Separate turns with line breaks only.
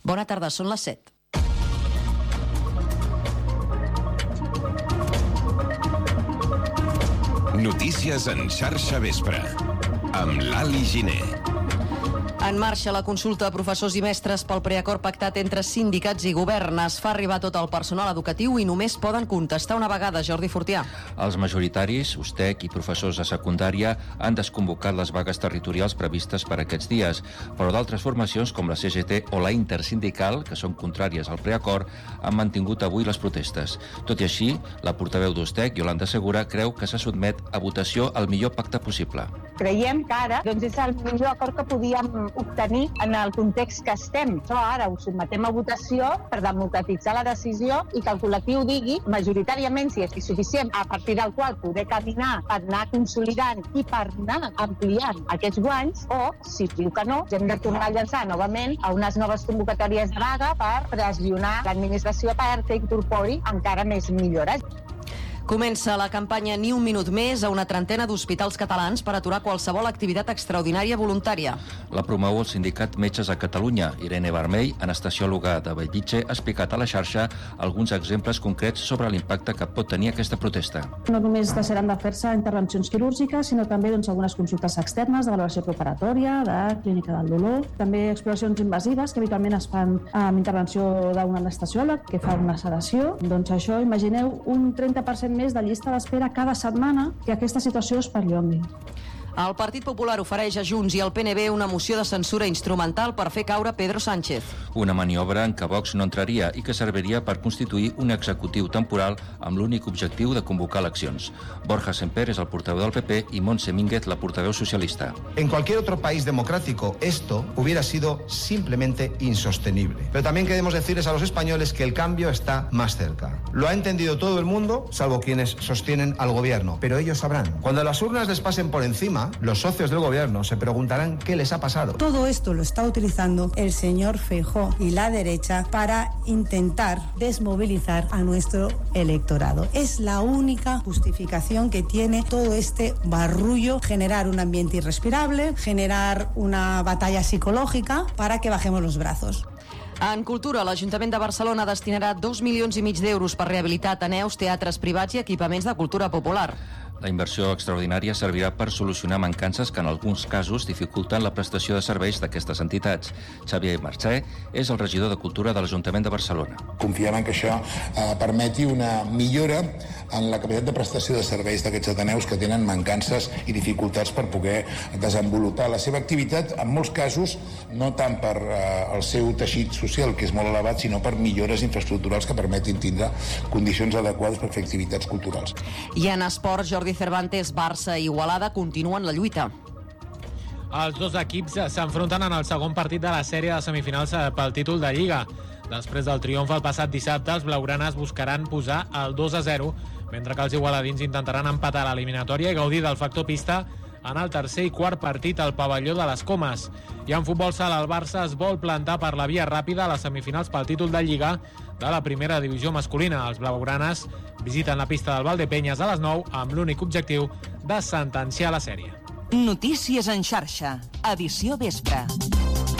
Bona tarda, són les 7.
Notícies en xarxa vespre, amb l'Ali Giner.
En marxa la consulta a professors i mestres pel preacord pactat entre sindicats i govern. Es fa arribar tot el personal educatiu i només poden contestar una vegada. Jordi Fortià.
Els majoritaris, USTEC i professors de secundària han desconvocat les vagues territorials previstes per aquests dies, però d'altres formacions com la CGT o la Intersindical, que són contràries al preacord, han mantingut avui les protestes. Tot i així, la portaveu d'USTEC, Yolanda Segura, creu que se sotmet a votació el millor pacte possible.
Creiem que ara és el millor acord que podíem obtenir en el context que estem. Això ara ho sotmetem a votació per democratitzar la decisió i que el col·lectiu digui majoritàriament si és suficient, a partir del qual poder caminar per anar consolidant i per anar ampliant aquests guanys, o si diu que no, hem de tornar a llançar novament a unes noves convocatòries de vaga per pressionar l'administració perquè incorpori encara més millores.
Comença la campanya Ni un minut més a una trentena d'hospitals catalans per aturar qualsevol activitat extraordinària voluntària.
La promou el sindicat Metges a Catalunya. Irene Vermell, anestesiòloga de Bellvitge, ha explicat a la xarxa alguns exemples concrets sobre l'impacte que pot tenir aquesta protesta.
No només deixaran de fer-se intervencions quirúrgiques, sinó també algunes consultes externes de valoració preparatòria, de clínica del dolor, també exploracions invasives que habitualment es fan amb intervenció d'un anestesiòleg que fa una sedació. Doncs això, imagineu un 30% més de llista d'espera cada setmana que aquesta situació es perllongui.
El Partit Popular ofereix a Junts i al PNB una moció de censura instrumental per fer caure Pedro Sánchez.
Una maniobra en què Vox no entraria i que serviria per constituir un executiu temporal amb l'únic objectiu de convocar eleccions. Borja Semper és el portaveu del PP i Montse Mínguez la portaveu socialista.
En cualquier otro país democrático esto hubiera sido simplemente insostenible. Pero también queremos decirles a los españoles que el cambio está más cerca. Lo ha entendido todo el mundo, salvo quienes sostienen al gobierno, pero ellos sabrán. Cuando las urnas les pasen por encima, los socios del gobierno se preguntarán qué les ha pasado.
Todo esto lo está utilizando el señor Feijóo y la derecha para intentar desmovilizar a nuestro electorado. Es la única justificación que tiene todo este barullo, generar un ambiente irrespirable, generar una batalla psicológica para que bajemos los brazos.
En cultura, l'Ajuntament de Barcelona destinarà 2,5 milions d'euros per rehabilitar ateneus, teatres privats i equipaments de cultura popular.
La inversió extraordinària servirà per solucionar mancances que en alguns casos dificulten la prestació de serveis d'aquestes entitats. Xavier Marché és el regidor de Cultura de l'Ajuntament de Barcelona.
Confiem en que això permeti una millora en la capacitat de prestació de serveis d'aquests ateneus que tenen mancances i dificultats per poder desenvolupar la seva activitat, en molts casos no tant per el seu teixit social, que és molt elevat, sinó per millores infraestructurals que permetin tindre condicions adequades per fer activitats culturals.
I en esports, Jordi Cervantes, Barça i Igualada continuen la lluita.
Els dos equips s'enfronten en el segon partit de la sèrie de semifinals pel títol de Lliga. Després del triomf el passat dissabte, els blaugranes buscaran posar el 2-0, mentre que els igualadins intentaran empatar l'eliminatòria i gaudir del factor pista en el tercer i quart partit al pavelló de les Comes. I en futbol sala, el Barça es vol plantar per la via ràpida a les semifinals pel títol de Lliga de la primera divisió masculina. Els blaugranes visiten la pista del Valdepeñas a les 9 amb l'únic objectiu de sentenciar la sèrie.
Notícies en xarxa, edició vespre.